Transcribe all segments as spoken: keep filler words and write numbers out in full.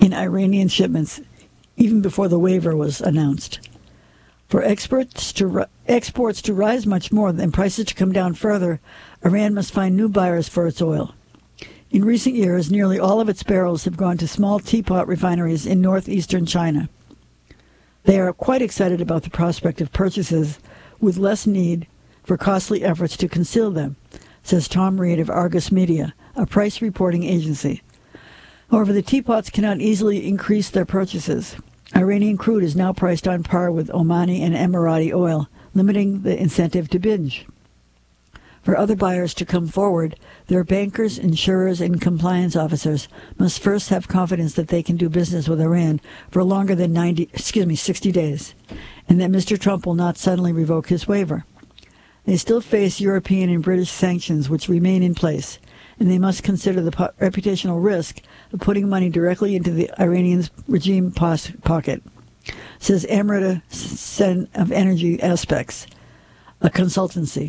in Iranian shipments even before the waiver was announced. For exports to, exports to rise much more and prices to come down further, Iran must find new buyers for its oil. In recent years, nearly all of its barrels have gone to small teapot refineries in northeastern China. They are quite excited about the prospect of purchases with less need for costly efforts to conceal them, says Tom Reed of Argus Media, a price reporting agency. However, the teapots cannot easily increase their purchases. Iranian crude is now priced on par with Omani and Emirati oil, limiting the incentive to binge. For other buyers to come forward, their bankers, insurers, and compliance officers must first have confidence that they can do business with Iran for longer than ninety, excuse me, sixty days, and that Mister Trump will not suddenly revoke his waiver. They still face European and British sanctions, which remain in place, and they must consider the po- reputational risk of putting money directly into the Iranian regime pos- pocket, says Amrita Sen of Energy Aspects, a consultancy.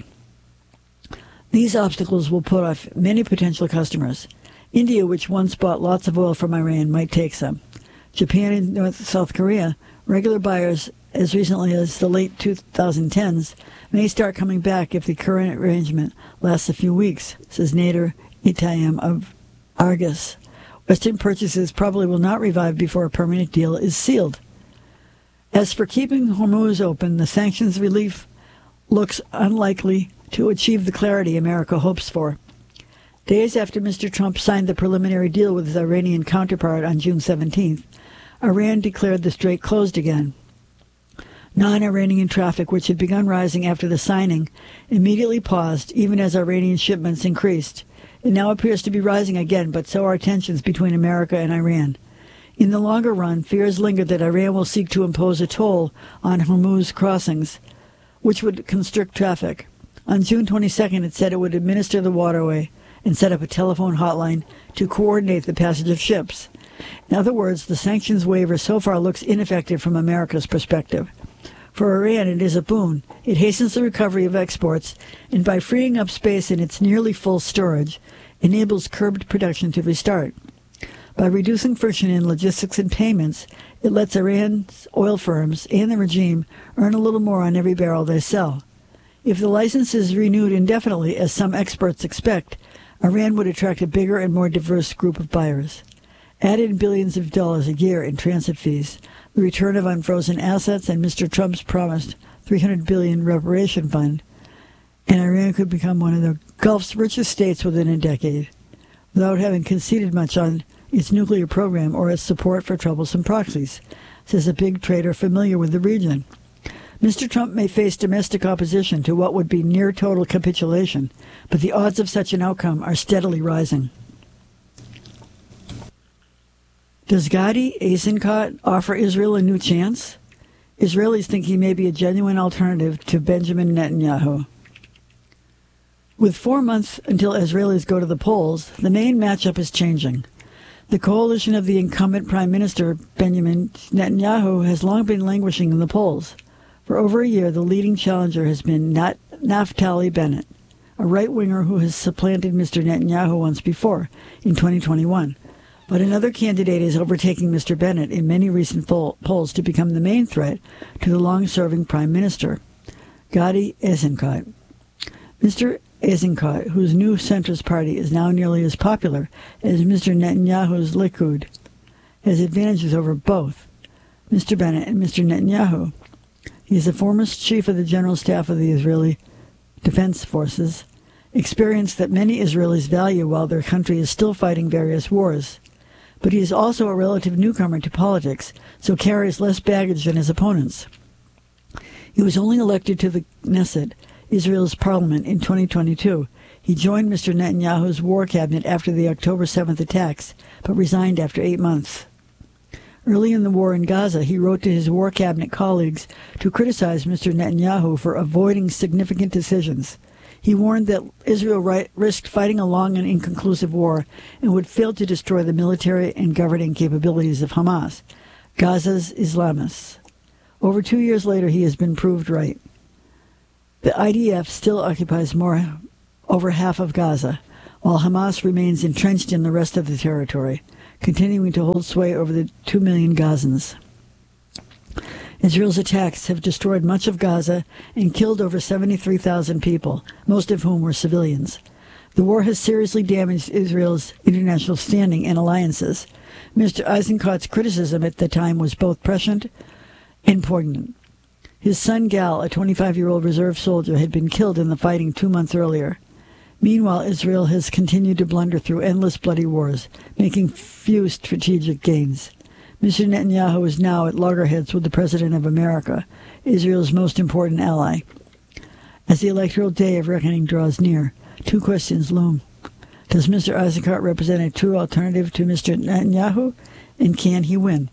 These obstacles will put off many potential customers. India, which once bought lots of oil from Iran, might take some. Japan and North South Korea, regular buyers as recently as the late twenty tens, may start coming back if the current arrangement lasts a few weeks, says Nader Itayam of Argus. Western purchases probably will not revive before a permanent deal is sealed. As for keeping Hormuz open, the sanctions relief looks unlikely to achieve the clarity America hopes for. Days after Mister Trump signed the preliminary deal with his Iranian counterpart on June seventeenth, Iran declared the strait closed again. Non-Iranian traffic, which had begun rising after the signing, immediately paused, even as Iranian shipments increased. It now appears to be rising again, but so are tensions between America and Iran. In the longer run, fears linger that Iran will seek to impose a toll on Hormuz crossings, which would constrict traffic. On June twenty-second, it said it would administer the waterway and set up a telephone hotline to coordinate the passage of ships. In other words, the sanctions waiver so far looks ineffective from America's perspective. For Iran, it is a boon. It hastens the recovery of exports, and by freeing up space in its nearly full storage, enables curbed production to restart. By reducing friction in logistics and payments, it lets Iran's oil firms and the regime earn a little more on every barrel they sell. If the license is renewed indefinitely, as some experts expect, Iran would attract a bigger and more diverse group of buyers. Add in billions of dollars a year in transit fees, the return of unfrozen assets, and Mister Trump's promised three hundred billion dollars reparation fund, and Iran could become one of the Gulf's richest states within a decade, without having conceded much on its nuclear program or its support for troublesome proxies, says a big trader familiar with the region. Mister Trump may face domestic opposition to what would be near total capitulation, but the odds of such an outcome are steadily rising. Does Gadi Eisenkot offer Israel a new chance? Israelis think he may be a genuine alternative to Benjamin Netanyahu. With four months until Israelis go to the polls, the main matchup is changing. The coalition of the incumbent Prime Minister, Benjamin Netanyahu, has long been languishing in the polls. For over a year, the leading challenger has been Nat- Naftali Bennett, a right-winger who has supplanted Mister Netanyahu once before, in twenty twenty-one. But another candidate is overtaking Mister Bennett in many recent poll- polls to become the main threat to the long-serving Prime Minister, Gadi Eisenkot. Mister Eisenkot, whose new centrist party is now nearly as popular as Mister Netanyahu's Likud, has advantages over both Mister Bennett and Mister Netanyahu. He is a former chief of the General Staff of the Israeli Defense Forces, experience that many Israelis value while their country is still fighting various wars. But he is also a relative newcomer to politics, so carries less baggage than his opponents. He was only elected to the Knesset, Israel's parliament, in twenty twenty-two. He joined Mister Netanyahu's war cabinet after the October seventh attacks, but resigned after eight months. Early in the war in Gaza, he wrote to his war cabinet colleagues to criticize Mister Netanyahu for avoiding significant decisions. He warned that Israel right, risked fighting a long and inconclusive war and would fail to destroy the military and governing capabilities of Hamas, Gaza's Islamists. Over two years later, he has been proved right. The I D F still occupies more over half of Gaza, while Hamas remains entrenched in the rest of the territory. continuing to hold sway over the two million Gazans. Israel's attacks have destroyed much of Gaza and killed over seventy-three thousand people, most of whom were civilians. The war has seriously damaged Israel's international standing and alliances. Mister Eisenkott's criticism at the time was both prescient and poignant. His son Gal, a twenty-five-year-old reserve soldier, had been killed in the fighting two months earlier. Meanwhile, Israel has continued to blunder through endless bloody wars, making few strategic gains. Mister Netanyahu is now at loggerheads with the President of America, Israel's most important ally. As the electoral day of reckoning draws near, two questions loom. Does Mister Eisenkot represent a true alternative to Mister Netanyahu, and can he win?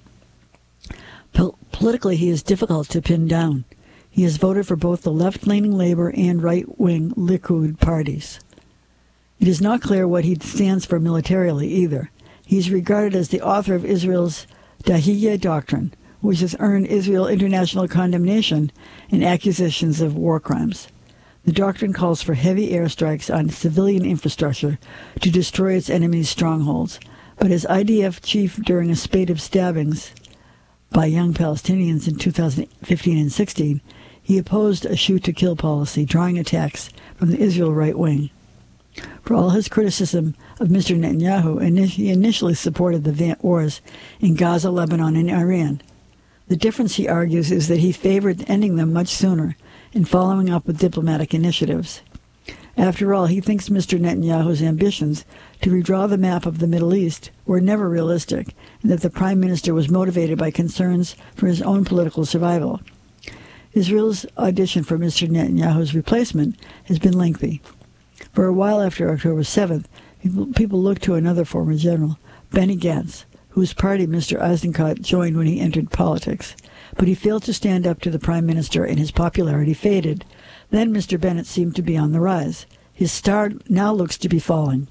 Pol- politically, he is difficult to pin down. He has voted for both the left-leaning Labour and right-wing Likud parties. It is not clear what he stands for militarily either. He is regarded as the author of Israel's Dahiya Doctrine, which has earned Israel international condemnation and accusations of war crimes. The doctrine calls for heavy airstrikes on civilian infrastructure to destroy its enemies' strongholds, but as I D F chief during a spate of stabbings by young Palestinians in two thousand fifteen and sixteen, he opposed a shoot-to-kill policy, drawing attacks from the Israel right wing. For all his criticism of Mister Netanyahu, he initially supported the wars in Gaza, Lebanon, and Iran. The difference, he argues, is that he favored ending them much sooner and following up with diplomatic initiatives. After all, he thinks Mister Netanyahu's ambitions to redraw the map of the Middle East were never realistic, and that the Prime Minister was motivated by concerns for his own political survival. Israel's audition for Mister Netanyahu's replacement has been lengthy. For a while after October seventh, people, people looked to another former general, Benny Gantz, whose party Mister Eisenkot joined when he entered politics. But he failed to stand up to the Prime Minister, and his popularity faded. Then Mister Bennett seemed to be on the rise. His star now looks to be falling.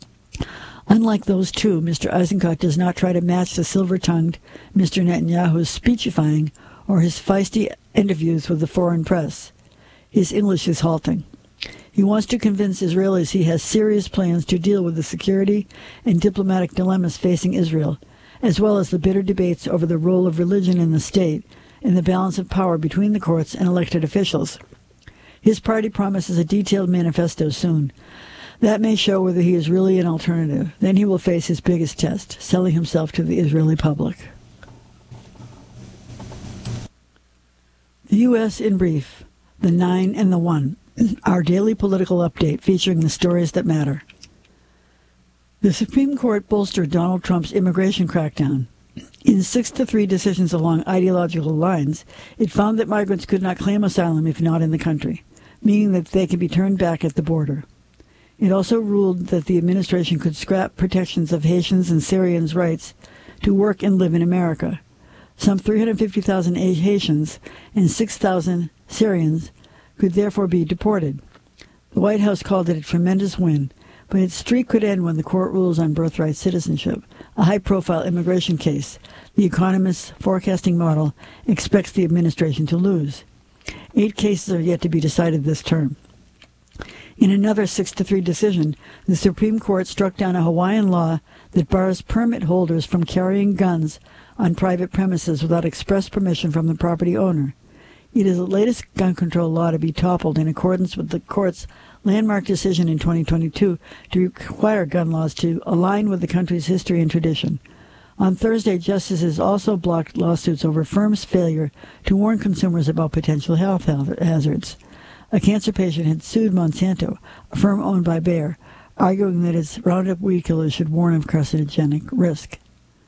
Unlike those two, Mister Eisenkot does not try to match the silver-tongued Mister Netanyahu's speechifying or his feisty interviews with the foreign press. His English is halting. He wants to convince Israelis he has serious plans to deal with the security and diplomatic dilemmas facing Israel, as well as the bitter debates over the role of religion in the state and the balance of power between the courts and elected officials. His party promises a detailed manifesto soon. That may show whether he is really an alternative. Then he will face his biggest test, selling himself to the Israeli public. The U S in brief, the nine and the one, our daily political update featuring the stories that matter. The Supreme Court bolstered Donald Trump's immigration crackdown. In six to three decisions along ideological lines, it found that migrants could not claim asylum if not in the country, meaning that they could be turned back at the border. It also ruled that the administration could scrap protections of Haitians and Syrians' rights to work and live in America. Some three hundred fifty thousand Haitians and six thousand Syrians could therefore be deported. The White House called it a tremendous win, but its streak could end when the court rules on birthright citizenship, a high-profile immigration case The Economist's forecasting model expects the administration to lose. Eight cases are yet to be decided this term. In another six to three decision, the Supreme Court struck down a Hawaiian law that bars permit holders from carrying guns on private premises without express permission from the property owner. It is the latest gun control law to be toppled in accordance with the court's landmark decision in twenty twenty-two to require gun laws to align with the country's history and tradition. On Thursday, justices also blocked lawsuits over firms' failure to warn consumers about potential health hazards. A cancer patient had sued Monsanto, a firm owned by Bayer, arguing that its Roundup weed killer should warn of carcinogenic risk.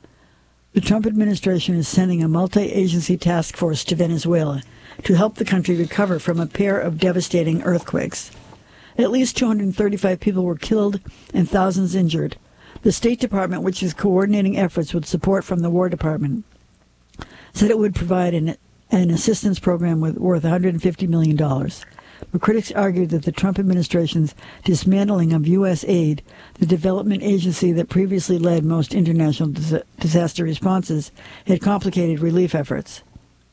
The Trump administration is sending a multi-agency task force to Venezuela to help the country recover from a pair of devastating earthquakes. At least two hundred thirty-five people were killed and thousands injured. The State Department, which is coordinating efforts with support from the War Department, said it would provide an, an assistance program with, worth one hundred fifty million dollars. But critics argued that the Trump administration's dismantling of U S aid, the development agency that previously led most international dis- disaster responses, had complicated relief efforts.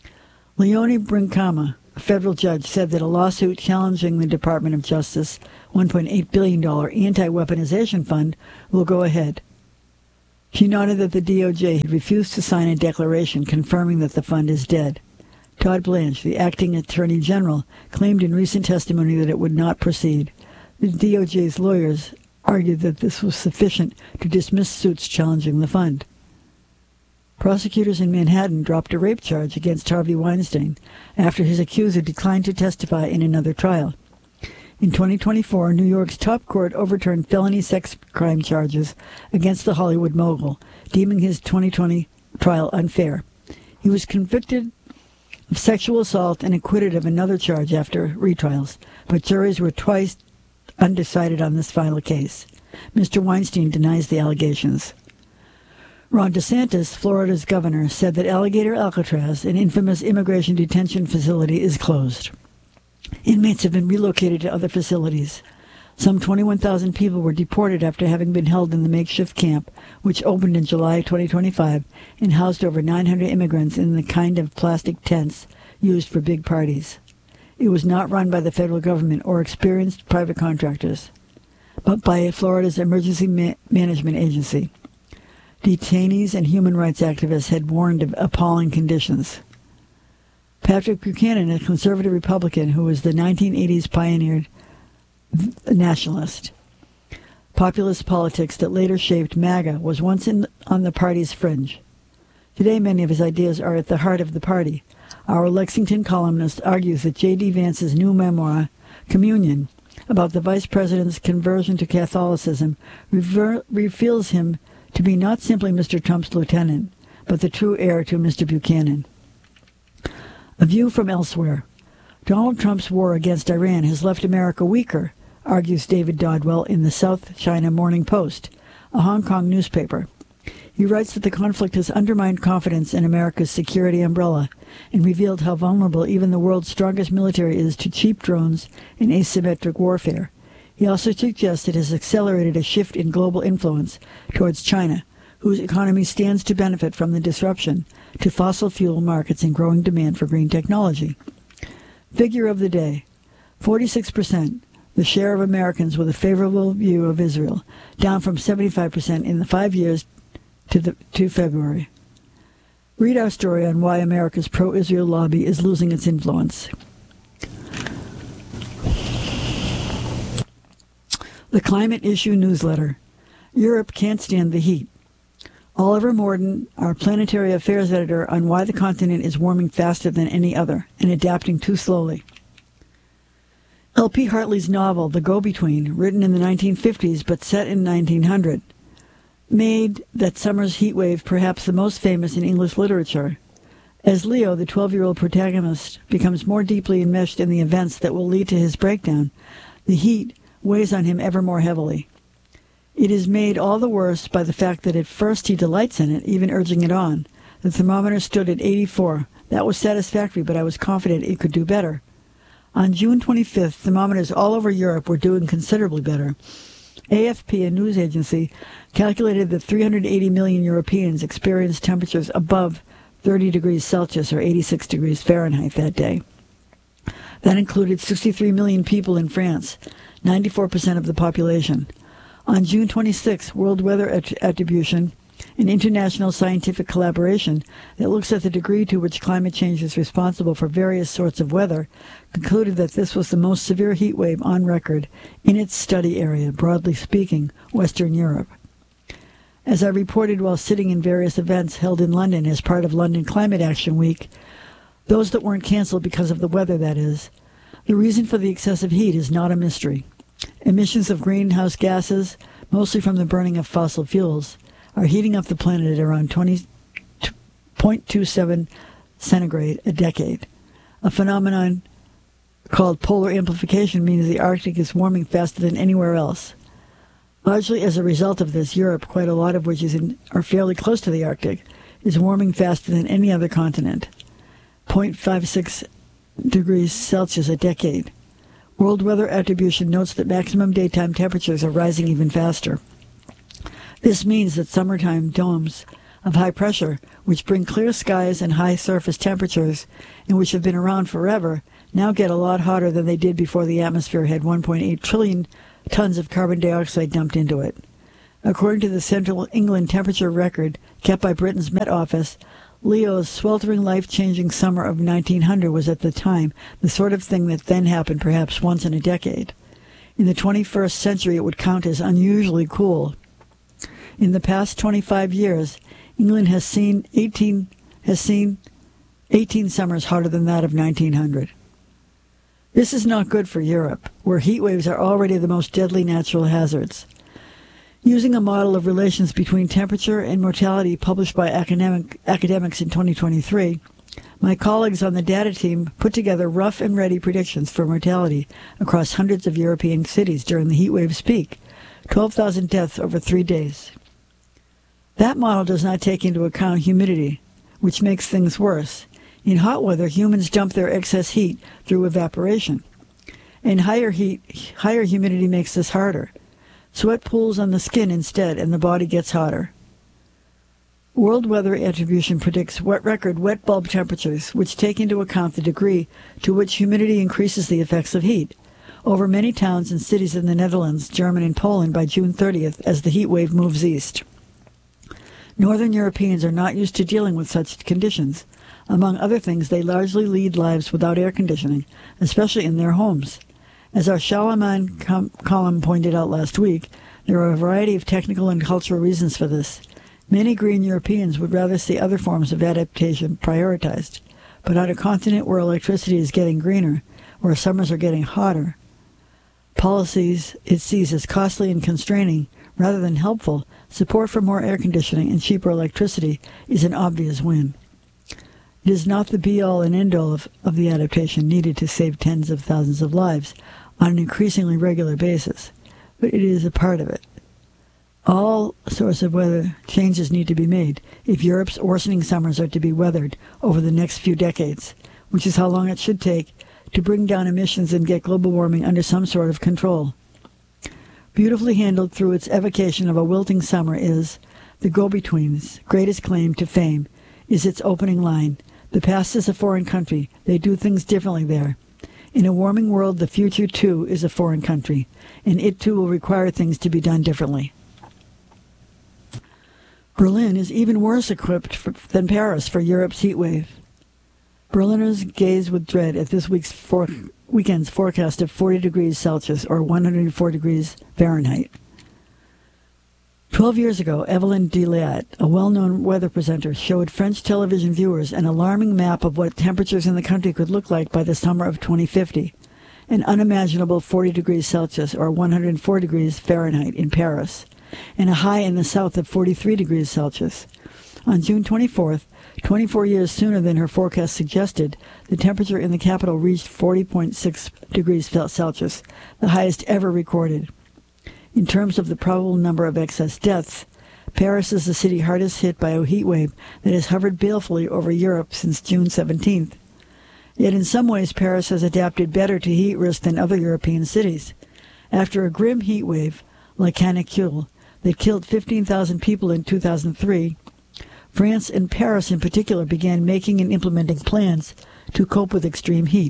Leonie Brinkama, a federal judge, said that a lawsuit challenging the Department of Justice one point eight billion dollars anti-weaponization fund will go ahead. She noted that the D O J had refused to sign a declaration confirming that the fund is dead. Todd Blanche, the acting Attorney General, claimed in recent testimony that it would not proceed. The D O J's lawyers argued that this was sufficient to dismiss suits challenging the fund. Prosecutors in Manhattan dropped a rape charge against Harvey Weinstein after his accuser declined to testify in another trial. In twenty twenty-four, New York's top court overturned felony sex crime charges against the Hollywood mogul, deeming his twenty twenty trial unfair. He was convicted of sexual assault and acquitted of another charge after retrials, but juries were twice undecided on this final case. Mister Weinstein denies the allegations. Ron DeSantis, Florida's governor, said that Alligator Alcatraz, an infamous immigration detention facility, is closed. Inmates have been relocated to other facilities. Some twenty-one thousand people were deported after having been held in the makeshift camp, which opened in July twenty twenty-five and housed over nine hundred immigrants in the kind of plastic tents used for big parties. It was not run by the federal government or experienced private contractors, but by Florida's Emergency Ma- Management Agency. Detainees and human rights activists had warned of appalling conditions. Patrick Buchanan, a conservative Republican who was the nineteen eighties pioneered nationalist, populist politics that later shaped MAGA, was once in, on the party's fringe. Today, many of his ideas are at the heart of the party. Our Lexington columnist argues that J D. Vance's new memoir, Communion, about the vice president's conversion to Catholicism, rever- reveals him to be not simply Mister Trump's lieutenant, but the true heir to Mister Buchanan. A view from elsewhere. Donald Trump's war against Iran has left America weaker, argues David Dodwell in the South China Morning Post, a Hong Kong newspaper. He writes that the conflict has undermined confidence in America's security umbrella and revealed how vulnerable even the world's strongest military is to cheap drones and asymmetric warfare. He also suggests it has accelerated a shift in global influence towards China, whose economy stands to benefit from the disruption to fossil fuel markets and growing demand for green technology. Figure of the day, forty-six percent, the share of Americans with a favorable view of Israel, down from seventy-five percent in the five years to, the, to February. Read our story on why America's pro-Israel lobby is losing its influence. The Climate Issue Newsletter. Europe can't stand the heat. Oliver Morden, our planetary affairs editor, on why the continent is warming faster than any other and adapting too slowly. L P Hartley's novel, The Go-Between, written in the nineteen fifties but set in nineteen hundred, made that summer's heat wave perhaps the most famous in English literature. As Leo, the twelve-year-old protagonist, becomes more deeply enmeshed in the events that will lead to his breakdown, the heat weighs on him ever more heavily. It is made all the worse by the fact that at first he delights in it, even urging it on. The thermometer stood at eighty-four. That was satisfactory, but I was confident it could do better. On June twenty-fifth, thermometers all over Europe were doing considerably better. A F P, a news agency, calculated that three hundred eighty million Europeans experienced temperatures above thirty degrees Celsius or eighty-six degrees Fahrenheit that day. That included sixty-three million people in France, ninety-four percent of the population. On June twenty-sixth, World Weather Attribution, an international scientific collaboration that looks at the degree to which climate change is responsible for various sorts of weather, concluded that this was the most severe heat wave on record in its study area, broadly speaking, Western Europe. As I reported while sitting in various events held in London as part of London Climate Action Week, those that weren't canceled because of the weather, that is, the reason for the excessive heat is not a mystery. Emissions of greenhouse gases, mostly from the burning of fossil fuels, are heating up the planet at around twenty point two seven centigrade a decade. A phenomenon called polar amplification means the Arctic is warming faster than anywhere else. Largely as a result of this, Europe, quite a lot of which is in, are fairly close to the Arctic, is warming faster than any other continent, zero point five six degrees Celsius a decade. World Weather Attribution notes that maximum daytime temperatures are rising even faster. This means that summertime domes of high pressure, which bring clear skies and high surface temperatures, and which have been around forever, now get a lot hotter than they did before the atmosphere had one point eight trillion tons of carbon dioxide dumped into it. According to the Central England temperature record kept by Britain's Met Office, Leo's sweltering, life-changing summer of nineteen hundred was at the time the sort of thing that then happened perhaps once in a decade. In the twenty-first century, it would count as unusually cool. In the past twenty-five years, England has seen eighteen has seen eighteen summers hotter than that of nineteen hundred. This is not good for Europe, where heat waves are already the most deadly natural hazards. Using a model of relations between temperature and mortality published by academic, academics in twenty twenty-three, my colleagues on the data team put together rough and ready predictions for mortality across hundreds of European cities during the heat wave's peak, twelve thousand deaths over three days. That model does not take into account humidity, which makes things worse. In hot weather, humans dump their excess heat through evaporation. And higher heat, higher humidity makes this harder. Sweat pools on the skin instead, and the body gets hotter. World Weather Attribution predicts wet record wet bulb temperatures, which take into account the degree to which humidity increases the effects of heat, over many towns and cities in the Netherlands, Germany, and Poland by June thirtieth as the heat wave moves east. Northern Europeans are not used to dealing with such conditions. Among other things, they largely lead lives without air conditioning, especially in their homes. As our Charlemagne com- column pointed out last week, there are a variety of technical and cultural reasons for this. Many green Europeans would rather see other forms of adaptation prioritized. But on a continent where electricity is getting greener, where summers are getting hotter, policies it sees as costly and constraining rather than helpful, support for more air conditioning and cheaper electricity is an obvious win. It is not the be-all and end-all of, of the adaptation needed to save tens of thousands of lives on an increasingly regular basis, but it is a part of it. All sorts of weather changes need to be made if Europe's worsening summers are to be weathered over the next few decades, which is how long it should take to bring down emissions and get global warming under some sort of control. Beautifully handled through its evocation of a wilting summer is The Go-Betweens' greatest claim to fame is its opening line, "The past is a foreign country. They do things differently there. In a warming world, the future, too, is a foreign country, and it, too, will require things to be done differently." Berlin is even worse equipped for, than Paris for Europe's heat wave. Berliners gaze with dread at this week's for, weekend's forecast of forty degrees Celsius or one hundred four degrees Fahrenheit. Twelve years ago, Evelyn Delat, a well-known weather presenter, showed French television viewers an alarming map of what temperatures in the country could look like by the summer of twenty fifty, an unimaginable forty degrees Celsius or one hundred four degrees Fahrenheit in Paris, and a high in the south of forty-three degrees Celsius. On June twenty-fourth, twenty-four years sooner than her forecast suggested, the temperature in the capital reached forty point six degrees Celsius, the highest ever recorded. In terms of the probable number of excess deaths, Paris is the city hardest hit by a heat wave that has hovered balefully over Europe since June seventeenth. Yet in some ways, Paris has adapted better to heat risk than other European cities. After a grim heat wave, like canicule, that killed fifteen thousand people in two thousand three, France and Paris in particular began making and implementing plans to cope with extreme heat.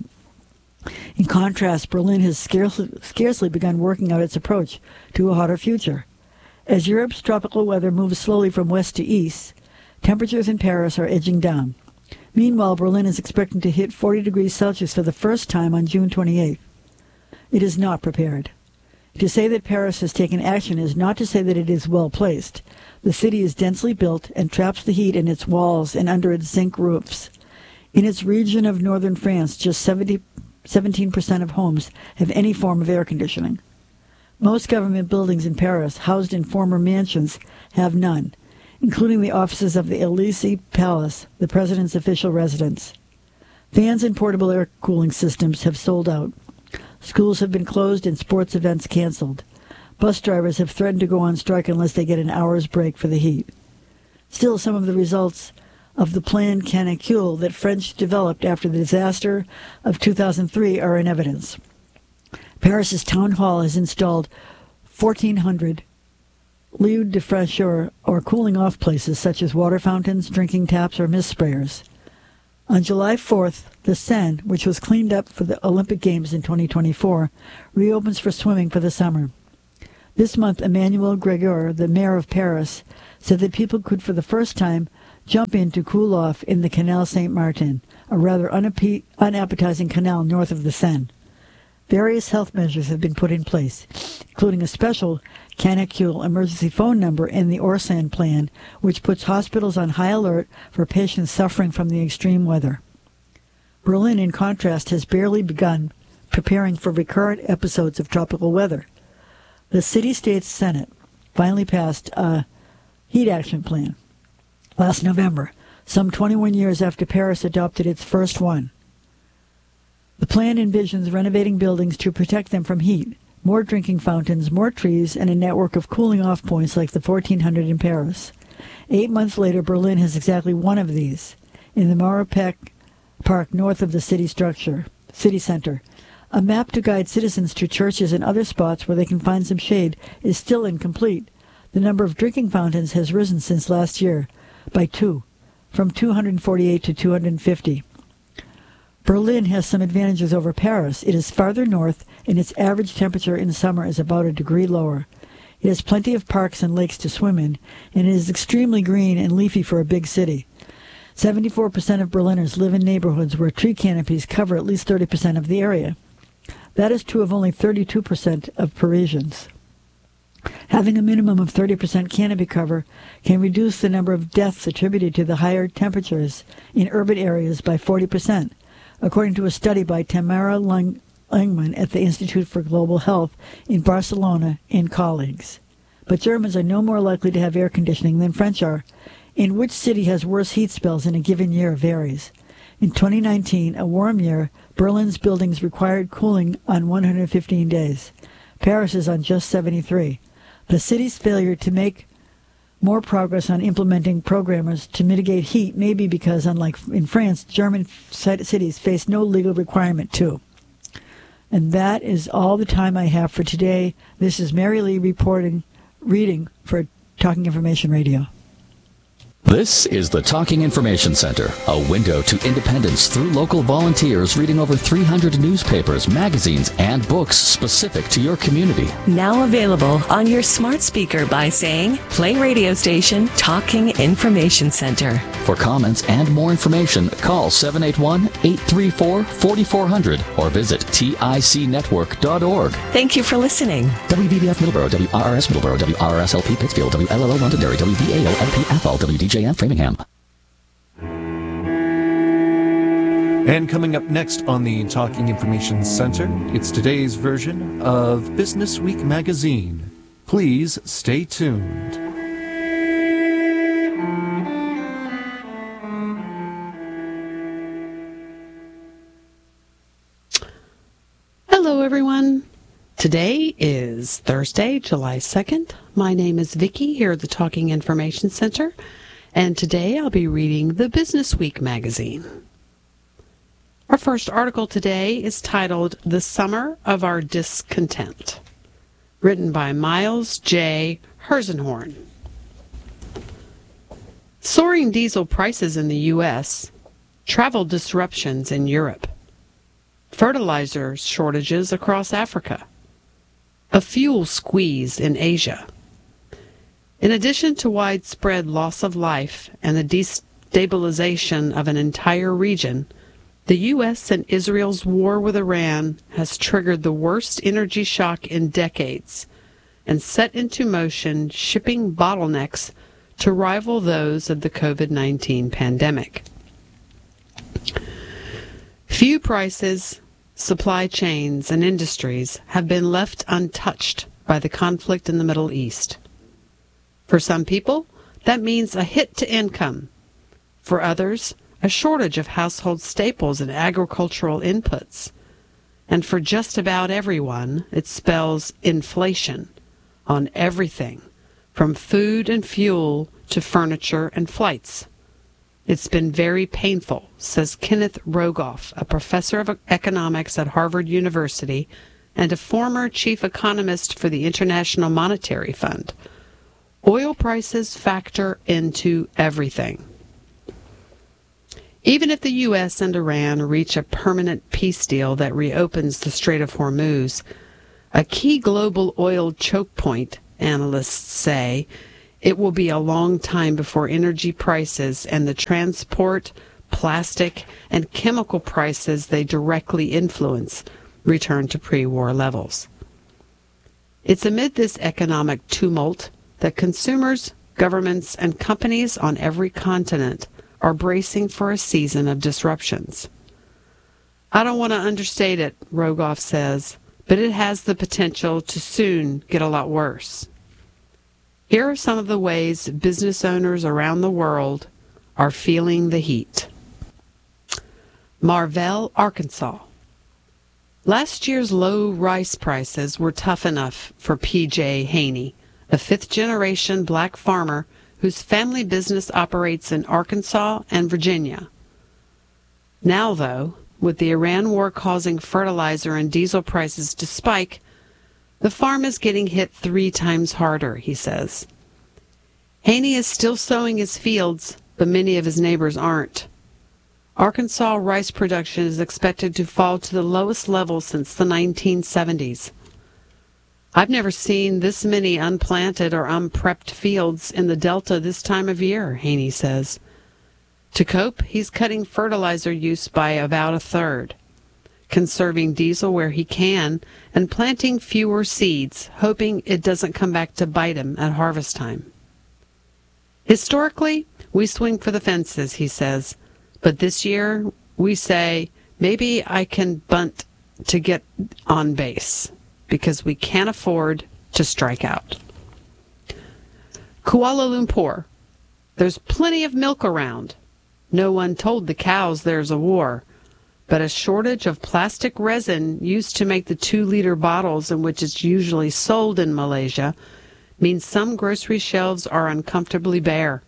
In contrast, Berlin has scarcely, scarcely begun working out its approach to a hotter future. As Europe's tropical weather moves slowly from west to east, temperatures in Paris are edging down. Meanwhile, Berlin is expecting to hit forty degrees Celsius for the first time on June twenty-eighth. It is not prepared. To say that Paris has taken action is not to say that it is well placed. The city is densely built and traps the heat in its walls and under its zinc roofs. In its region of northern France, just seventeen percent of homes have any form of air conditioning. Most government buildings in Paris, housed in former mansions, have none, including the offices of the Élysée Palace, the president's official residence. Fans and portable air cooling systems have sold out. Schools have been closed and sports events canceled. Bus drivers have threatened to go on strike unless they get an hour's break for the heat. Still, some of the results of the planned canicule that French developed after the disaster of two thousand three are in evidence. Paris's town hall has installed fourteen hundred lieux de fraîcheur, or cooling-off places such as water fountains, drinking taps, or mist sprayers. On July fourth, the Seine, which was cleaned up for the Olympic Games in twenty twenty-four, reopens for swimming for the summer. This month, Emmanuel Gregor, the mayor of Paris, said that people could for the first time jump in to cool off in the Canal Saint-Martin, a rather unappe- unappetizing canal north of the Seine. Various health measures have been put in place, including a special canicule emergency phone number in the Orsan plan, which puts hospitals on high alert for patients suffering from the extreme weather. Berlin, in contrast, has barely begun preparing for recurrent episodes of tropical weather. The city-state's Senate finally passed a heat action plan last November, some twenty-one years after Paris adopted its first one. The plan envisions renovating buildings to protect them from heat, more drinking fountains, more trees, and a network of cooling-off points like the fourteen hundred in Paris. Eight months later, Berlin has exactly one of these, in the Mauerpeck Park north of the city structure, city center. A map to guide citizens to churches and other spots where they can find some shade is still incomplete. The number of drinking fountains has risen since last year by two, from two hundred forty-eight to two hundred fifty. Berlin has some advantages over Paris. It is farther north, and its average temperature in summer is about a degree lower. It has plenty of parks and lakes to swim in, and it is extremely green and leafy for a big city. seventy-four percent of Berliners live in neighborhoods where tree canopies cover at least thirty percent of the area. That is true of only thirty-two percent of Parisians. Having a minimum of thirty percent canopy cover can reduce the number of deaths attributed to the higher temperatures in urban areas by forty percent, according to a study by Tamara Lang- Langman at the Institute for Global Health in Barcelona and colleagues. But Germans are no more likely to have air conditioning than French are. In which city has worse heat spells in a given year varies. In twenty nineteen, a warm year, Berlin's buildings required cooling on one hundred fifteen days. Paris is on just seventy-three. The city's failure to make more progress on implementing programs to mitigate heat may be because, unlike in France, German cities face no legal requirement to. And that is all the time I have for today. This is Mary Lee reporting, reading for Talking Information Radio. This is the Talking Information Center, a window to independence through local volunteers reading over three hundred newspapers, magazines, and books specific to your community. Now available on your smart speaker by saying, play radio station Talking Information Center. For comments and more information, call seven eight one, eight three four, four four zero zero or visit tic network dot org. Thank you for listening. W V B F Middleborough, W R R S Middleborough, W R R S L P Pittsfield, W L L O Londonderry, W V A O L P Athol, W D J M Framingham. And coming up next on the Talking Information Center, it's today's version of Business Week magazine. Please stay tuned. Hello, everyone. Today is Thursday, July second. My name is Vicki here at the Talking Information Center, and today I'll be reading the Business Week magazine. Our first article today is titled The Summer of Our Discontent, written by Miles J. Herzenhorn. Soaring diesel prices in the U S, travel disruptions in Europe, fertilizer shortages across Africa, a fuel squeeze in Asia. In addition to widespread loss of life and the destabilization of an entire region, the U S and Israel's war with Iran has triggered the worst energy shock in decades and set into motion shipping bottlenecks to rival those of the COVID nineteen pandemic. Few prices, supply chains, and industries have been left untouched by the conflict in the Middle East. For some people, that means a hit to income. For others, a shortage of household staples and agricultural inputs. And for just about everyone, it spells inflation on everything, from food and fuel to furniture and flights. It's been very painful, says Kenneth Rogoff, a professor of economics at Harvard University and a former chief economist for the International Monetary Fund. Oil prices factor into everything. Even if the U S and Iran reach a permanent peace deal that reopens the Strait of Hormuz, A key global oil choke point, analysts say, it will be a long time before energy prices and the transport, plastic, and chemical prices they directly influence return to pre-war levels. It's amid this economic tumult that consumers, governments, and companies on every continent are bracing for a season of disruptions. I don't want to understate it, Rogoff says, but it has the potential to soon get a lot worse. Here are some of the ways business owners around the world are feeling the heat. Marvell, Arkansas. Last year's low rice prices were tough enough for P J Haney, a fifth-generation black farmer whose family business operates in Arkansas and Virginia. Now, though, with the Iran war causing fertilizer and diesel prices to spike, the farm is getting hit three times harder, he says. Haney is still sowing his fields, but many of his neighbors aren't. Arkansas rice production is expected to fall to the lowest level since the nineteen seventies. I've never seen this many unplanted or unprepped fields in the Delta this time of year, Haney says. To cope, he's cutting fertilizer use by about a third, conserving diesel where he can, and planting fewer seeds, hoping it doesn't come back to bite him at harvest time. Historically, we swing for the fences, he says, but this year we say, maybe I can bunt to get on base, because we can't afford to strike out. Kuala Lumpur. There's plenty of milk around. No one told the cows there's a war, but a shortage of plastic resin used to make the two-liter bottles in which it's usually sold in Malaysia means some grocery shelves are uncomfortably bare.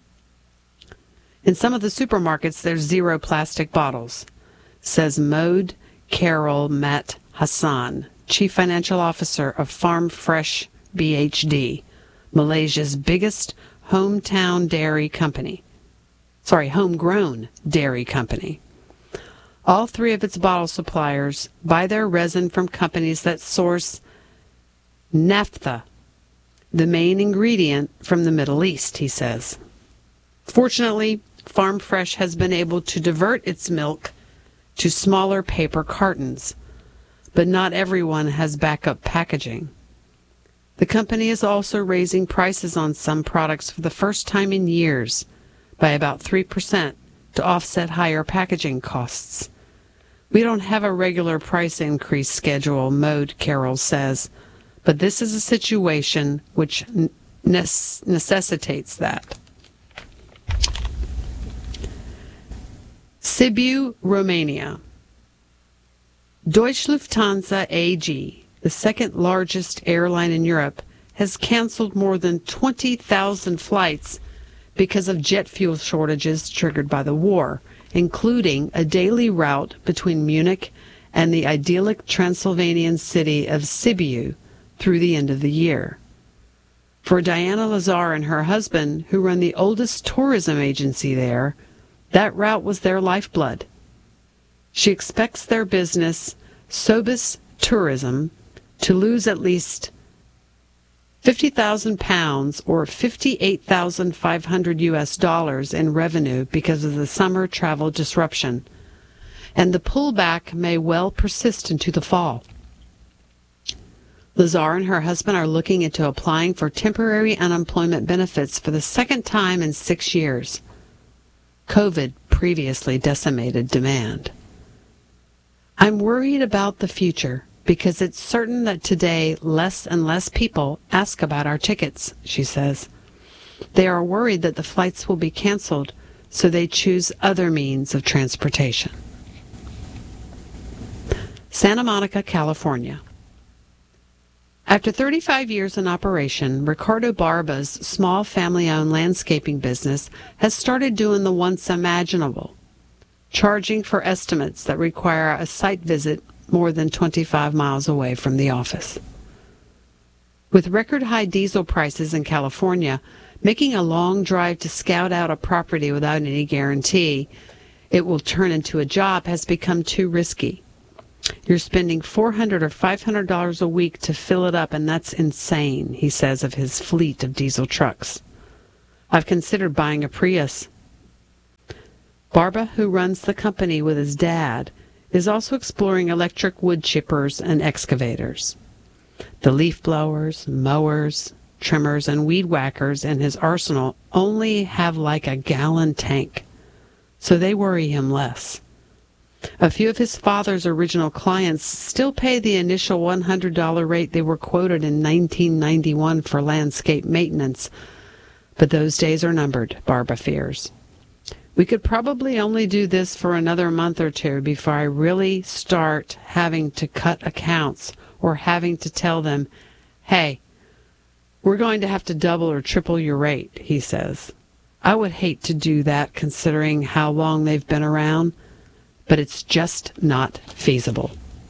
In some of the supermarkets, there's zero plastic bottles, says Mode Carol Matt Hassan, Chief Financial Officer of Farm Fresh B H D, Malaysia's biggest hometown dairy company. Sorry, homegrown dairy company. All three of its bottle suppliers buy their resin from companies that source naphtha, the main ingredient, from the Middle East, he says. Fortunately, Farm Fresh has been able to divert its milk to smaller paper cartons, but not everyone has backup packaging. The company is also raising prices on some products for the first time in years by about three percent to offset higher packaging costs. We don't have a regular price increase schedule, Mode Carroll says, but this is a situation which ne- necessitates that. Sibiu, Romania. Deutsche Lufthansa A G, the second largest airline in Europe, has canceled more than twenty thousand flights because of jet fuel shortages triggered by the war, including a daily route between Munich and the idyllic Transylvanian city of Sibiu through the end of the year. For Diana Lazar and her husband, who run the oldest tourism agency there, that route was their lifeblood. She expects their business, Sobis Tourism, to lose at least fifty thousand pounds or fifty-eight thousand five hundred U S dollars in revenue because of the summer travel disruption, and the pullback may well persist into the fall. Lazar and her husband are looking into applying for temporary unemployment benefits for the second time in six years. COVID previously decimated demand. I'm worried about the future because it's certain that today less and less people ask about our tickets, she says. They are worried that the flights will be canceled, so they choose other means of transportation. Santa Monica, California. After thirty-five years in operation, Ricardo Barba's small family-owned landscaping business has started doing the once imaginable, charging for estimates that require a site visit more than twenty-five miles away from the office. With record-high diesel prices in California, making a long drive to scout out a property without any guarantee it will turn into a job has become too risky. You're spending four hundred dollars or five hundred dollars a week to fill it up, and that's insane, he says of his fleet of diesel trucks. I've considered buying a Prius. Barba, who runs the company with his dad, is also exploring electric wood chippers and excavators. The leaf blowers, mowers, trimmers, and weed whackers in his arsenal only have like a gallon tank, so they worry him less. A few of his father's original clients still pay the initial one hundred dollars rate they were quoted in nineteen ninety-one for landscape maintenance, but those days are numbered, Barba fears. We could probably only do this for another month or two before I really start having to cut accounts or having to tell them, hey, we're going to have to double or triple your rate, he says. I would hate to do that considering how long they've been around, but it's just not feasible.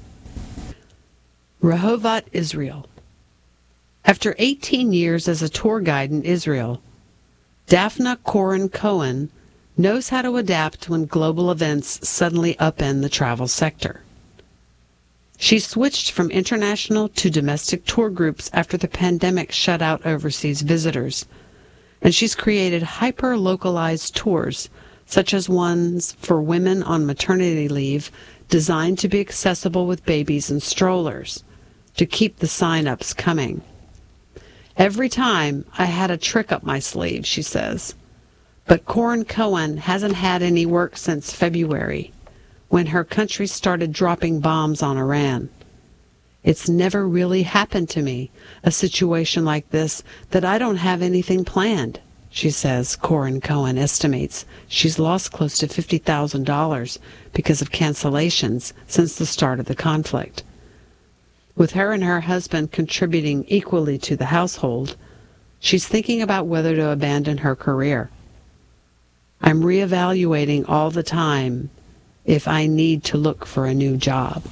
Rehovot, Israel. After eighteen years as a tour guide in Israel, Daphna Koren-Cohen knows how to adapt when global events suddenly upend the travel sector. She switched from international to domestic tour groups after the pandemic shut out overseas visitors, and she's created hyper-localized tours, such as ones for women on maternity leave designed to be accessible with babies and strollers, to keep the sign-ups coming. Every time I had a trick up my sleeve, she says. But Koren-Cohen hasn't had any work since February, when her country started dropping bombs on Iran. It's never really happened to me, a situation like this, that I don't have anything planned, she says. Koren-Cohen estimates she's lost close to fifty thousand dollars because of cancellations since the start of the conflict. With her and her husband contributing equally to the household, she's thinking about whether to abandon her career. I'm reevaluating all the time if I need to look for a new job.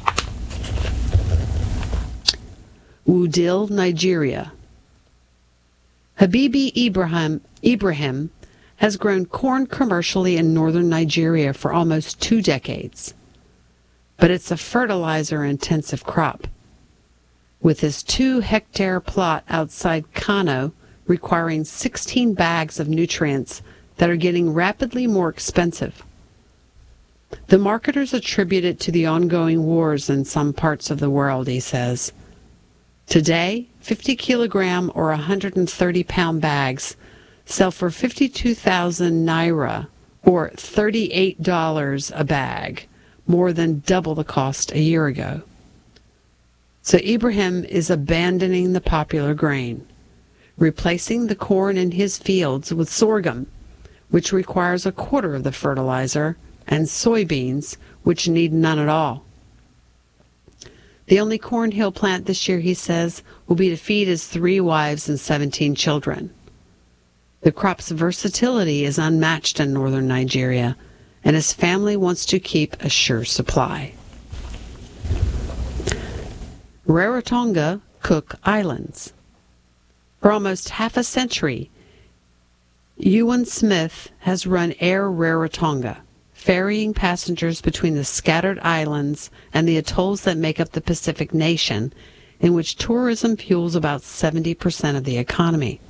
Wudil, Nigeria. Habibi Ibrahim, Ibrahim has grown corn commercially in northern Nigeria for almost two decades, but it's a fertilizer-intensive crop. With his two-hectare plot outside Kano requiring sixteen bags of nutrients that are getting rapidly more expensive. The marketers attribute it to the ongoing wars in some parts of the world, he says. Today, fifty kilogram or one hundred thirty pound bags sell for fifty-two thousand naira, or thirty-eight dollars a bag, more than double the cost a year ago. So Ibrahim is abandoning the popular grain, replacing the corn in his fields with sorghum, which requires a quarter of the fertilizer, and soybeans, which need none at all. The only corn he'll plant this year, he says, will be to feed his three wives and seventeen children. The crop's versatility is unmatched in northern Nigeria, and his family wants to keep a sure supply. Rarotonga, Cook Islands. For almost half a century, Ewan Smith has run Air Rarotonga, ferrying passengers between the scattered islands and the atolls that make up the Pacific nation, in which tourism fuels about seventy percent of the economy.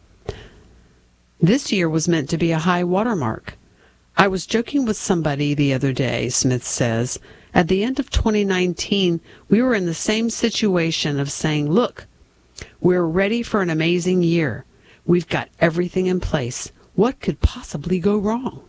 This year was meant to be a high watermark. I was joking with somebody the other day, Smith says. At the end of twenty nineteen, we were in the same situation of saying, look, we're ready for an amazing year. We've got everything in place. What could possibly go wrong?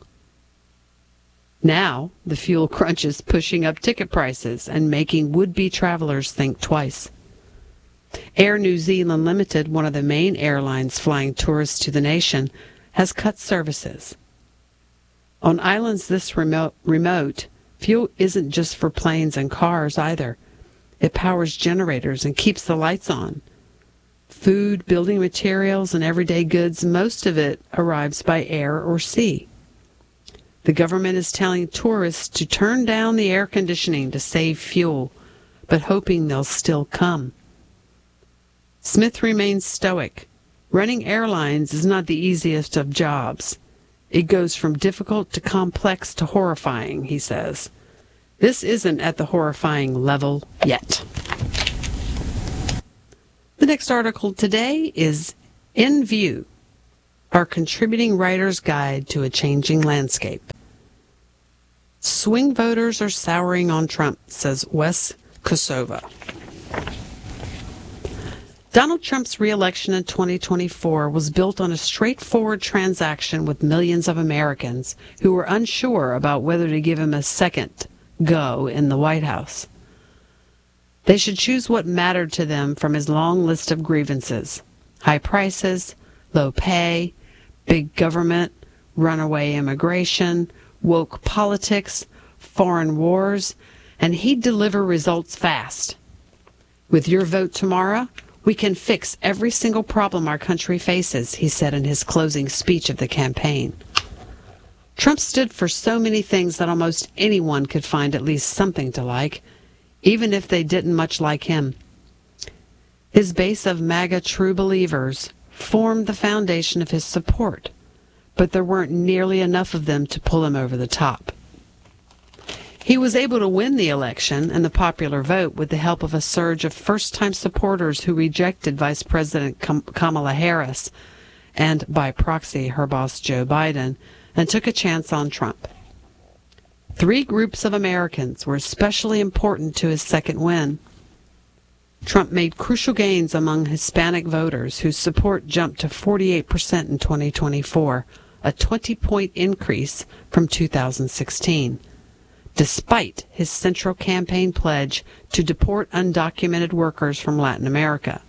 Now, the fuel crunch is pushing up ticket prices and making would-be travelers think twice. Air New Zealand Limited, one of the main airlines flying tourists to the nation, has cut services. On islands this remote, remote, fuel isn't just for planes and cars either. It powers generators and keeps the lights on. Food, building materials, and everyday goods, most of it arrives by air or sea. The government is telling tourists to turn down the air conditioning to save fuel, but hoping they'll still come. Smith remains stoic. Running airlines is not the easiest of jobs. It goes from difficult to complex to horrifying, he says. This isn't at the horrifying level yet. The next article today is In View, Our Contributing Writer's Guide to a Changing Landscape. Swing voters are souring on Trump, says Wes Kosova. Donald Trump's re-election in twenty twenty-four was built on a straightforward transaction with millions of Americans who were unsure about whether to give him a second go in the White House. They should choose what mattered to them from his long list of grievances: high prices, low pay, big government, runaway immigration, woke politics, foreign wars, and he'd deliver results fast. With your vote tomorrow, we can fix every single problem our country faces, he said in his closing speech of the campaign. Trump stood for so many things that almost anyone could find at least something to like, even if they didn't much like him. His base of MAGA true believers formed the foundation of his support, but there weren't nearly enough of them to pull him over the top. He was able to win the election and the popular vote with the help of a surge of first-time supporters who rejected Vice President Kamala Harris and, by proxy, her boss Joe Biden, and took a chance on Trump. Three groups of Americans were especially important to his second win. Trump made crucial gains among Hispanic voters, whose support jumped to forty-eight percent in twenty twenty-four, a twenty-point increase from two thousand sixteen. Despite his central campaign pledge to deport undocumented workers from Latin America.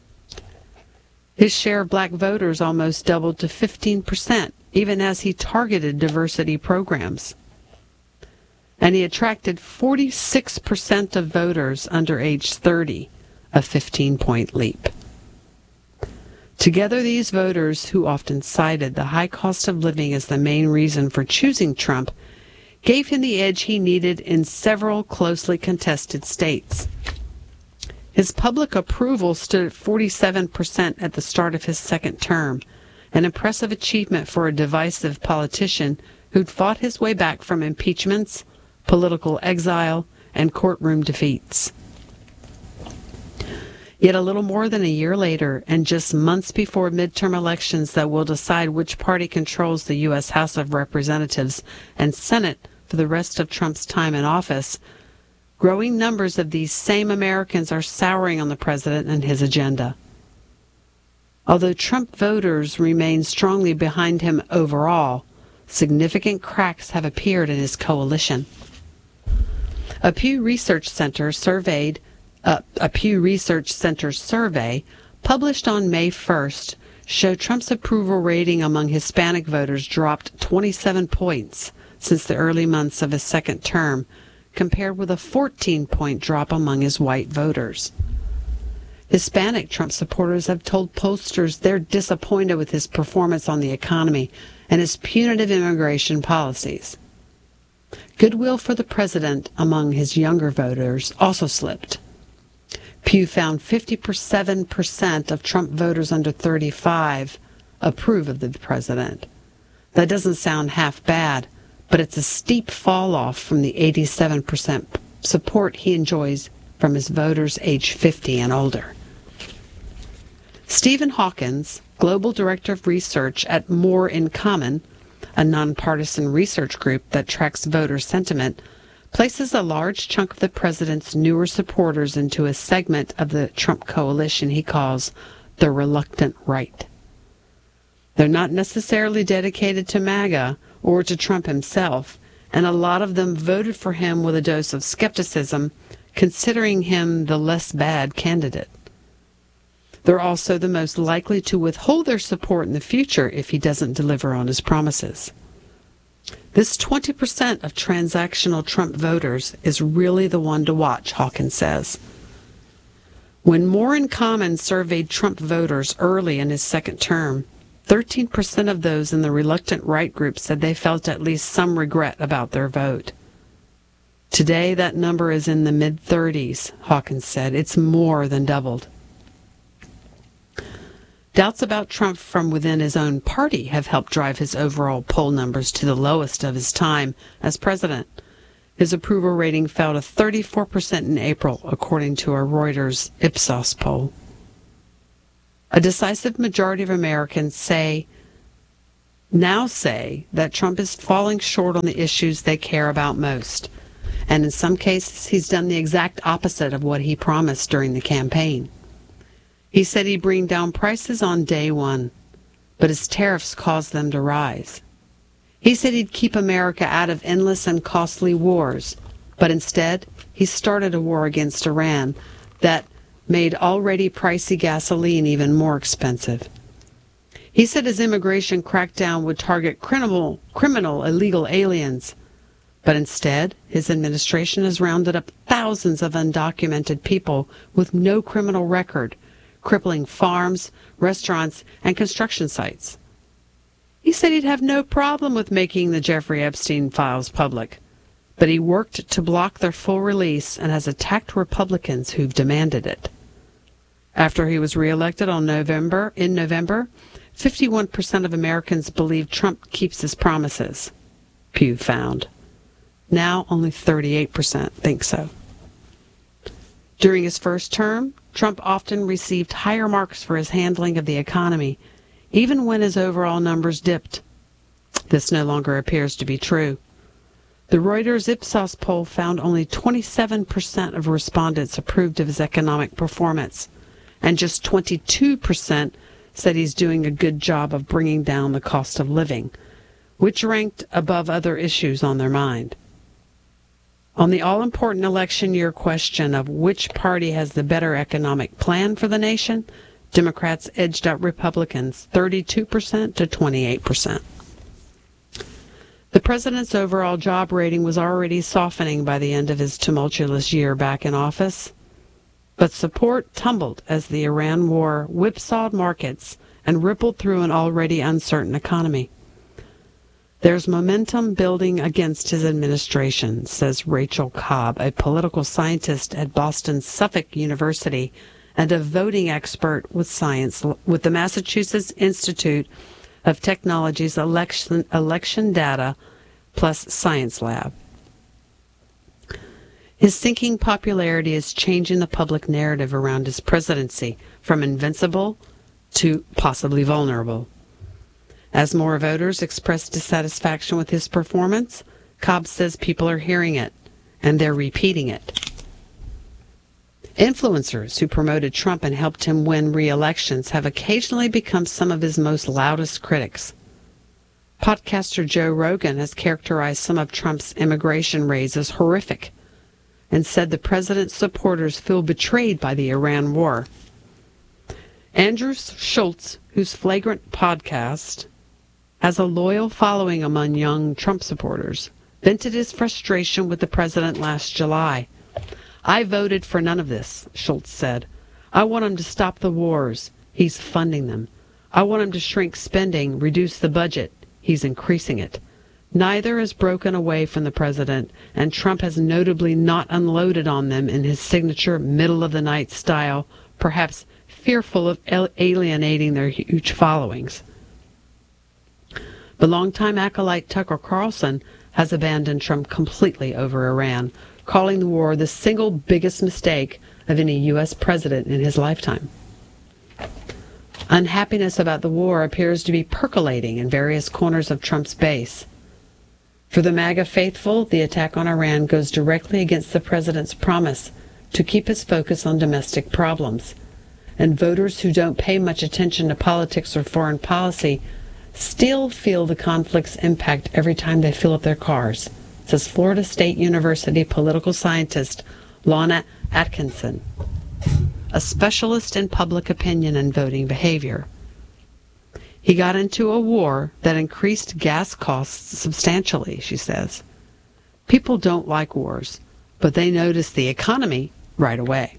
His share of black voters almost doubled to fifteen percent, even as he targeted diversity programs. And he attracted forty-six percent of voters under age thirty, a fifteen-point leap. Together, these voters, who often cited the high cost of living as the main reason for choosing Trump, gave him the edge he needed in several closely contested states. His public approval stood at forty-seven percent at the start of his second term, an impressive achievement for a divisive politician who'd fought his way back from impeachments, political exile, and courtroom defeats. Yet a little more than a year later, and just months before midterm elections that will decide which party controls the U S House of Representatives and Senate for the rest of Trump's time in office, growing numbers of these same Americans are souring on the president and his agenda. Although Trump voters remain strongly behind him overall, significant cracks have appeared in his coalition. A Pew Research Center surveyed uh, a Pew Research Center survey published on May first showed Trump's approval rating among Hispanic voters dropped twenty-seven points since the early months of his second term, compared with a fourteen-point drop among his white voters. Hispanic Trump supporters have told pollsters they're disappointed with his performance on the economy and his punitive immigration policies. Goodwill for the president among his younger voters also slipped. Pew found fifty-seven percent of Trump voters under thirty-five approve of the president. That doesn't sound half bad, but it's a steep fall-off from the eighty-seven percent support he enjoys from his voters age fifty and older. Stephen Hawkins, Global Director of Research at More in Common, a nonpartisan research group that tracks voter sentiment, places a large chunk of the president's newer supporters into a segment of the Trump coalition he calls the reluctant right. They're not necessarily dedicated to MAGA or to Trump himself, and a lot of them voted for him with a dose of skepticism, considering him the less bad candidate. They're also the most likely to withhold their support in the future if he doesn't deliver on his promises. This twenty percent of transactional Trump voters is really the one to watch, Hawkins says. When More in Common surveyed Trump voters early in his second term, thirteen percent of those in the reluctant right group said they felt at least some regret about their vote. Today, that number is in the mid-thirties, Hawkins said. It's more than doubled. Doubts about Trump from within his own party have helped drive his overall poll numbers to the lowest of his time as president. His approval rating fell to thirty-four percent in April, according to a Reuters Ipsos poll. A decisive majority of Americans say, now say, that Trump is falling short on the issues they care about most. And in some cases, he's done the exact opposite of what he promised during the campaign. He said he'd bring down prices on day one, but his tariffs caused them to rise. He said he'd keep America out of endless and costly wars, but instead, he started a war against Iran that made already pricey gasoline even more expensive. He said his immigration crackdown would target criminal, criminal illegal aliens, but instead, his administration has rounded up thousands of undocumented people with no criminal record, crippling farms, restaurants, and construction sites. He said he'd have no problem with making the Jeffrey Epstein files public, but he worked to block their full release and has attacked Republicans who've demanded it. After he was reelected on November, in November, fifty-one percent of Americans believe Trump keeps his promises, Pew found. Now only thirty-eight percent think so. During his first term, Trump often received higher marks for his handling of the economy, even when his overall numbers dipped. This no longer appears to be true. The Reuters Ipsos poll found only twenty-seven percent of respondents approved of his economic performance, and just twenty-two percent said he's doing a good job of bringing down the cost of living, which ranked above other issues on their mind. On the all-important election year question of which party has the better economic plan for the nation, Democrats edged out Republicans thirty-two percent to twenty-eight percent. The president's overall job rating was already softening by the end of his tumultuous year back in office, but support tumbled as the Iran war whipsawed markets and rippled through an already uncertain economy. There's momentum building against his administration, says Rachel Cobb, a political scientist at Boston's Suffolk University and a voting expert with science with the Massachusetts Institute of Technology's election, election data plus science lab. His sinking popularity is changing the public narrative around his presidency from invincible to possibly vulnerable. As more voters express dissatisfaction with his performance, Cobb says people are hearing it, and they're repeating it. Influencers who promoted Trump and helped him win re-elections have occasionally become some of his most loudest critics. Podcaster Joe Rogan has characterized some of Trump's immigration raids as horrific and said the president's supporters feel betrayed by the Iran war. Andrew Schultz, whose Flagrant podcast has a loyal following among young Trump supporters, vented his frustration with the president last July. I voted for none of this, Schultz said. I want him to stop the wars. He's funding them. I want him to shrink spending, reduce the budget. He's increasing it. Neither has broken away from the president, and Trump has notably not unloaded on them in his signature middle-of-the-night style, perhaps fearful of alienating their huge followings. The longtime acolyte Tucker Carlson has abandoned Trump completely over Iran, calling the war the single biggest mistake of any U S president in his lifetime. Unhappiness about the war appears to be percolating in various corners of Trump's base. For the MAGA faithful, the attack on Iran goes directly against the president's promise to keep his focus on domestic problems. And voters who don't pay much attention to politics or foreign policy still feel the conflict's impact every time they fill up their cars, says Florida State University political scientist Lana Atkinson, a specialist in public opinion and voting behavior. He got into a war that increased gas costs substantially, she says. People don't like wars, but they notice the economy right away.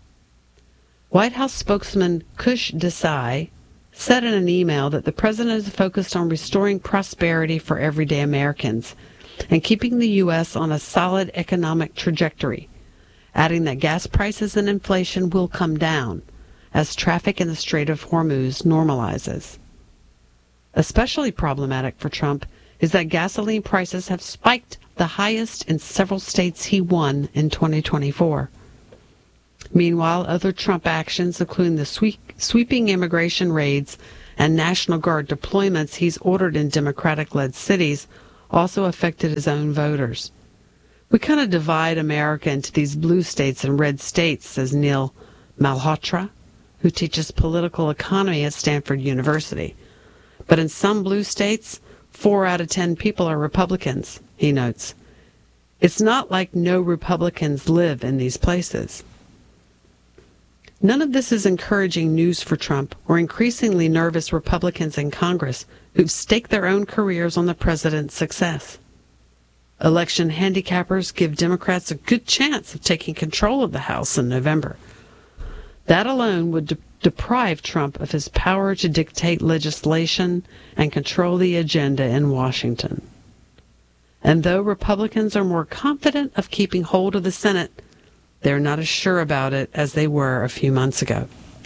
White House spokesman Kush Desai said in an email that the president is focused on restoring prosperity for everyday Americans and keeping the U S on a solid economic trajectory, adding that gas prices and inflation will come down as traffic in the Strait of Hormuz normalizes. Especially problematic for Trump is that gasoline prices have spiked the highest in several states he won in twenty twenty-four. Meanwhile, other Trump actions, including the sweep, sweeping immigration raids and National Guard deployments he's ordered in Democratic-led cities, also affected his own voters. We kind of divide America into these blue states and red states, says Neil Malhotra, who teaches political economy at Stanford University. But in some blue states, four out of ten people are Republicans, he notes. It's not like no Republicans live in these places. None of this is encouraging news for Trump or increasingly nervous Republicans in Congress who've staked their own careers on the president's success. Election handicappers give Democrats a good chance of taking control of the House in November. That alone would de- deprive Trump of his power to dictate legislation and control the agenda in Washington. And though Republicans are more confident of keeping hold of the Senate, they're not as sure about it as they were a few months ago.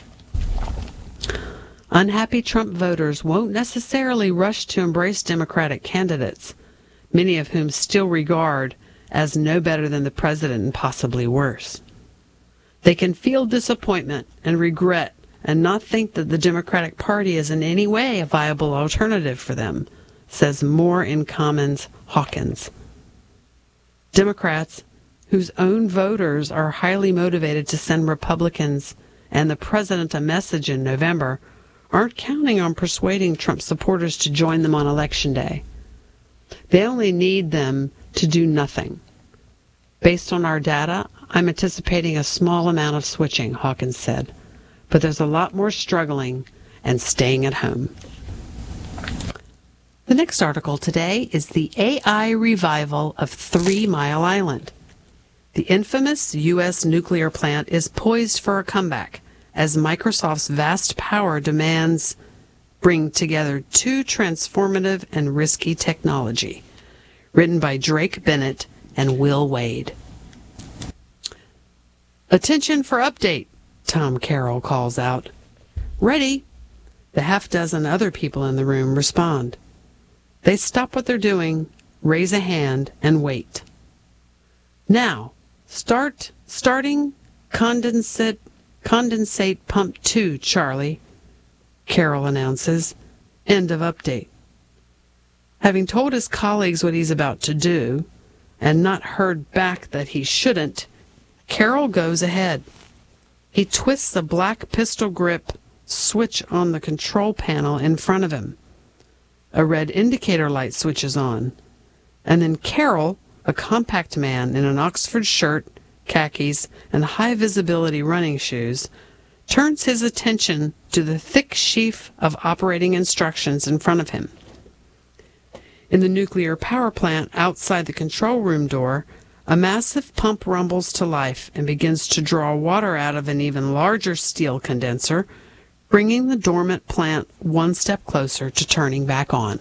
Unhappy Trump voters won't necessarily rush to embrace Democratic candidates, many of whom still regard as no better than the president and possibly worse. They can feel disappointment and regret and not think that the Democratic Party is in any way a viable alternative for them, says More in Commons Hawkins. Democrats, whose own voters are highly motivated to send Republicans and the president a message in November, aren't counting on persuading Trump supporters to join them on Election Day. They only need them to do nothing. Based on our data, I'm anticipating a small amount of switching, Hawkins said, but there's a lot more struggling and staying at home. The next article today is the A I revival of Three Mile Island. The infamous U S nuclear plant is poised for a comeback as Microsoft's vast power demands bring together two transformative and risky technology. Written by Drake Bennett and Will Wade. Attention for update, Tom Carroll calls out. Ready, the half dozen other people in the room respond. They stop what they're doing, raise a hand, and wait. Now, start, starting condensate, condensate pump two, Charlie, Carroll announces. End of update. Having told his colleagues what he's about to do, and not heard back that he shouldn't, Carroll goes ahead. He twists a black pistol grip switch on the control panel in front of him. A red indicator light switches on, and then Carroll, a compact man in an Oxford shirt, khakis, and high-visibility running shoes, turns his attention to the thick sheaf of operating instructions in front of him. In the nuclear power plant outside the control room door, a massive pump rumbles to life and begins to draw water out of an even larger steel condenser, bringing the dormant plant one step closer to turning back on.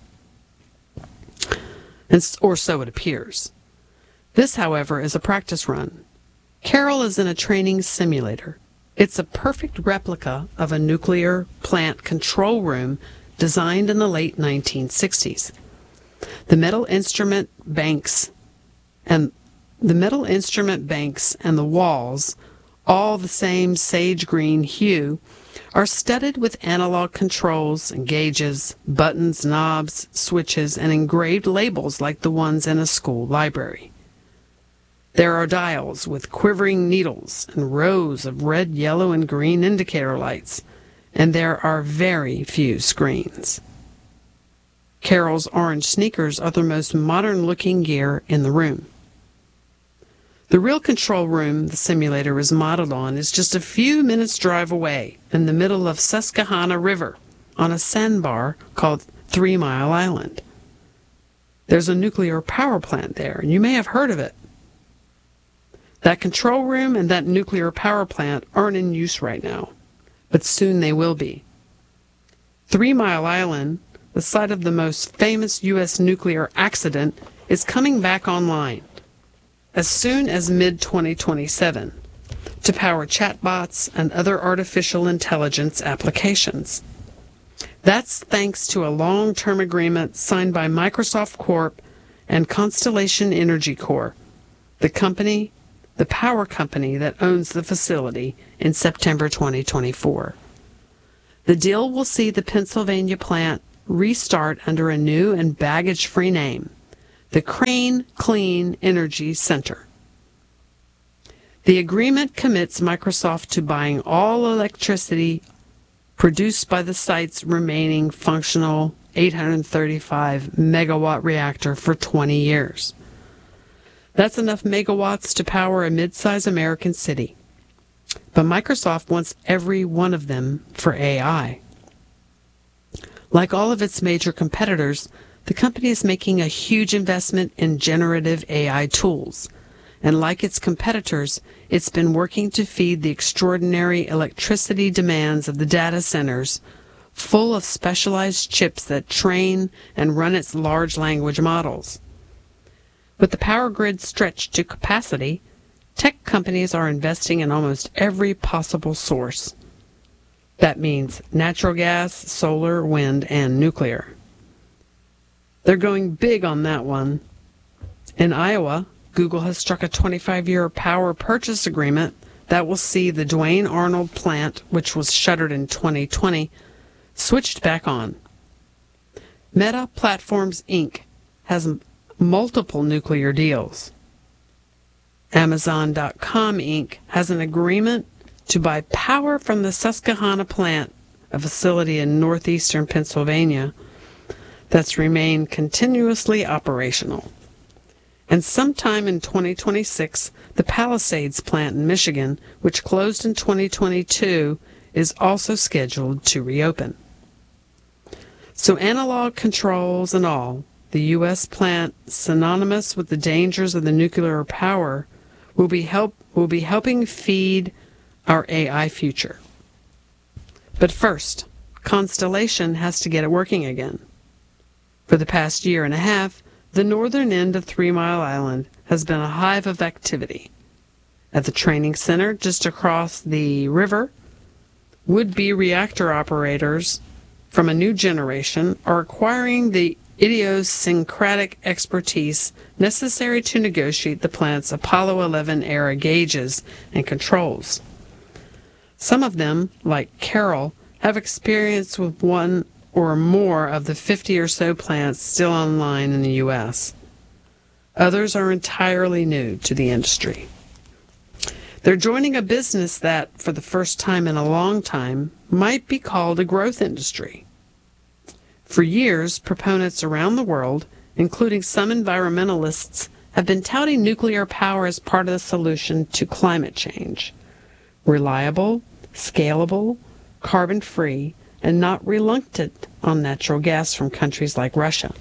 And, or so it appears. This, however, is a practice run. Carroll is in a training simulator. It's a perfect replica of a nuclear plant control room designed in the late nineteen sixties. The metal instrument banks and the metal instrument banks and the walls, all the same sage green hue, are studded with analog controls and gauges, buttons, knobs, switches, and engraved labels like the ones in a school library. There are dials with quivering needles and rows of red, yellow, and green indicator lights, and there are very few screens. Carroll's orange sneakers are the most modern-looking gear in the room. The real control room the simulator is modeled on is just a few minutes' drive away in the middle of Susquehanna River on a sandbar called Three Mile Island. There's a nuclear power plant there, and you may have heard of it. That control room and that nuclear power plant aren't in use right now, but soon they will be. Three Mile Island, the site of the most famous U S nuclear accident, is coming back online as soon as mid twenty twenty-seven to power chatbots and other artificial intelligence applications. That's thanks to a long-term agreement signed by Microsoft Corp and Constellation Energy Corp, the company, the power company that owns the facility, in September twenty twenty-four. The deal will see the Pennsylvania plant restart under a new and baggage-free name, the Crane Clean Energy Center. The agreement commits Microsoft to buying all electricity produced by the site's remaining functional eight hundred thirty-five megawatt reactor for twenty years. That's enough megawatts to power a mid-sized American city. But Microsoft wants every one of them for A I. Like all of its major competitors, the company is making a huge investment in generative A I tools. And like its competitors, it's been working to feed the extraordinary electricity demands of the data centers, full of specialized chips that train and run its large language models. With the power grid stretched to capacity, tech companies are investing in almost every possible source. That means natural gas, solar, wind, and nuclear. They're going big on that one. In Iowa, Google has struck a twenty-five year power purchase agreement that will see the Duane Arnold plant, which was shuttered in twenty twenty, switched back on. Meta Platforms, Incorporated has multiple nuclear deals. Amazon dot com, Incorporated has an agreement to buy power from the Susquehanna plant, a facility in northeastern Pennsylvania that's remained continuously operational. And sometime in twenty twenty-six, the Palisades plant in Michigan, which closed in twenty twenty-two, is also scheduled to reopen. So analog controls and all, the U S plant, synonymous with the dangers of the nuclear power, will be help will be helping feed our A I future. But first, Constellation has to get it working again. For the past year and a half, the northern end of Three Mile Island has been a hive of activity. At the training center just across the river, would-be reactor operators from a new generation are acquiring the idiosyncratic expertise necessary to negotiate the plant's Apollo eleven era gauges and controls. Some of them, like Carol, have experience with one or more of the fifty or so plants still online in the U S. Others are entirely new to the industry. They're joining a business that, for the first time in a long time, might be called a growth industry. For years, proponents around the world, including some environmentalists, have been touting nuclear power as part of the solution to climate change. Reliable, scalable, carbon-free, and not reluctant on natural gas from countries like Russia.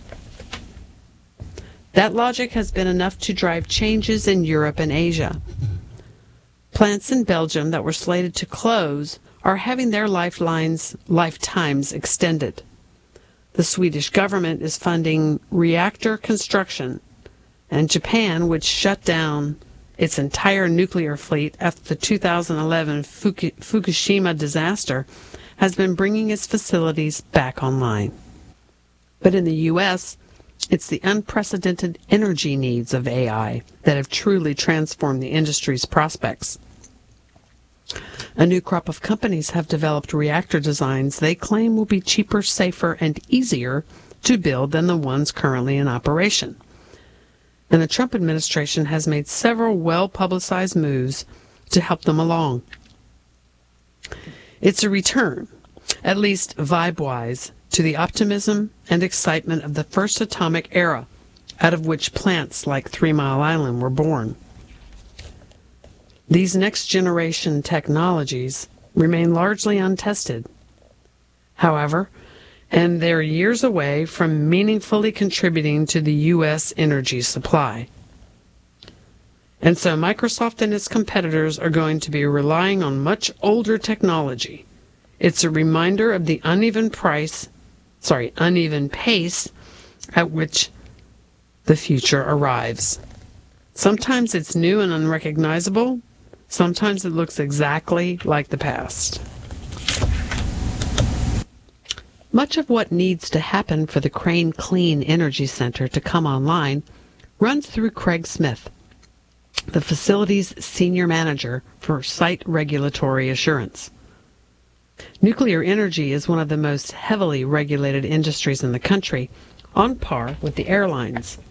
That logic has been enough to drive changes in Europe and Asia. Plants in Belgium that were slated to close are having their lifelines, lifetimes extended. The Swedish government is funding reactor construction, and Japan, which shut down its entire nuclear fleet after the two thousand eleven Fuku- Fukushima disaster, has been bringing its facilities back online. But in the U S, it's the unprecedented energy needs of A I that have truly transformed the industry's prospects. A new crop of companies have developed reactor designs they claim will be cheaper, safer, and easier to build than the ones currently in operation. And the Trump administration has made several well-publicized moves to help them along. It's a return, at least vibe-wise, to the optimism and excitement of the first atomic era, out of which plants like Three Mile Island were born. These next-generation technologies remain largely untested. However, and they're years away from meaningfully contributing to the U S energy supply. And so Microsoft and its competitors are going to be relying on much older technology. It's a reminder of the uneven price, sorry, uneven pace at which the future arrives. Sometimes it's new and unrecognizable. Sometimes it looks exactly like the past. Much of what needs to happen for the Crane Clean Energy Center to come online runs through Craig Smith, the facility's senior manager for site regulatory assurance. Nuclear energy is one of the most heavily regulated industries in the country, on par with the airlines.